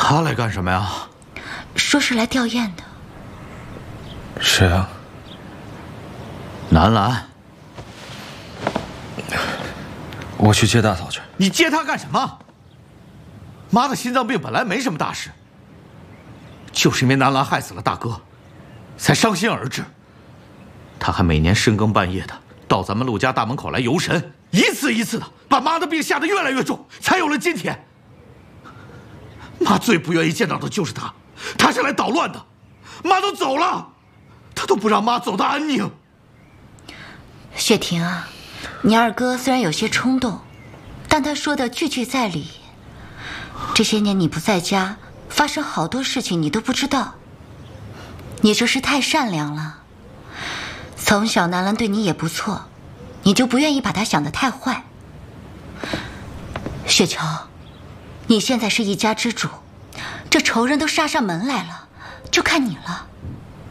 他来干什么呀？ 说是来吊唁的。 谁啊？ 南兰。 我去接大嫂去。 你接她干什么？妈的心脏病本来没什么大事，就是因为南兰害死了大哥，才伤心而至。他还每年深更半夜的到咱们陆家大门口来游神，一次一次的把妈的病吓得越来越重，才有了今天。妈最不愿意见到的就是他，他是来捣乱的。妈都走了，他都不让妈走得安宁。 雪婷啊，你二哥虽然有些冲动，但他说的句句在理。这些年你不在家，发生好多事情你都不知道。你这是太善良了。从小南兰对你也不错，你就不愿意把他想得太坏。雪球，你现在是一家之主，这仇人都杀上门来了，就看你了。